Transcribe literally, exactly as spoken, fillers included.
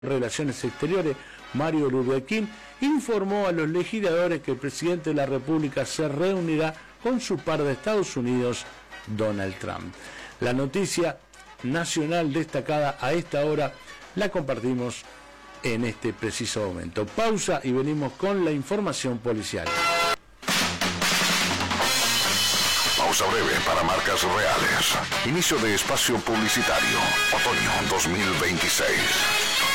Relaciones Exteriores, Mario Lurbequín, informó a los legisladores que el presidente de la República se reunirá con su par de Estados Unidos, Donald Trump. La noticia nacional destacada a esta hora la compartimos en este preciso momento. Pausa y venimos con la información policial. Pausa breve para marcas reales. Inicio de espacio publicitario. Otoño dos mil veintiséis.